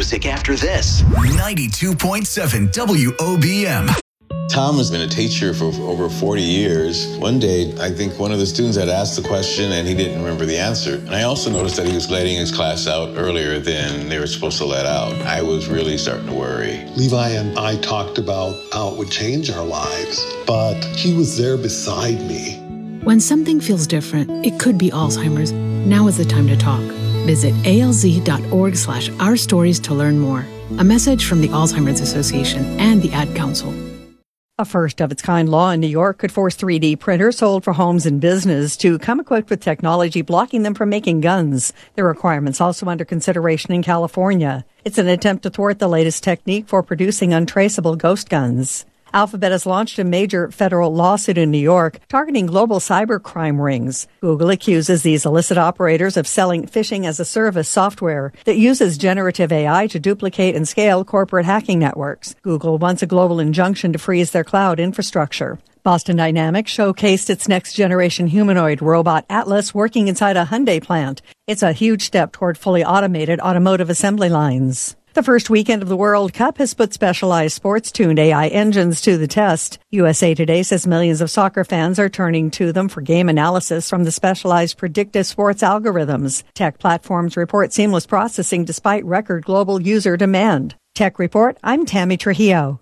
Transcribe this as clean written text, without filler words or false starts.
music after this. 92.7 WOBM. Tom has been a teacher for over 40 years. One day, I think one of the students had asked the question and he didn't remember the answer. And I also noticed that he was letting his class out earlier than they were supposed to let out. I was really starting to worry. Levi and I talked about how it would change our lives, but he was there beside me. When something feels different, it could be Alzheimer's. Now is the time to talk. Visit alz.org/ourstories to learn more. A message from the Alzheimer's Association and the Ad Council. A first-of-its-kind law in New York could force 3D printers sold for homes and business to come equipped with technology blocking them from making guns. The requirement's also under consideration in California. It's an attempt to thwart the latest technique for producing untraceable ghost guns. Alphabet has launched a major federal lawsuit in New York targeting global cybercrime rings. Google accuses these illicit operators of selling phishing-as-a-service software that uses generative AI to duplicate and scale corporate hacking networks. Google wants a global injunction to freeze their cloud infrastructure. Boston Dynamics showcased its next-generation humanoid robot Atlas working inside a Hyundai plant. It's a huge step toward fully automated automotive assembly lines. The first weekend of the World Cup has put specialized sports-tuned AI engines to the test. USA Today says millions of soccer fans are turning to them for game analysis from the specialized predictive sports algorithms. Tech platforms report seamless processing despite record global user demand. Tech Report, I'm Tammy Trujillo.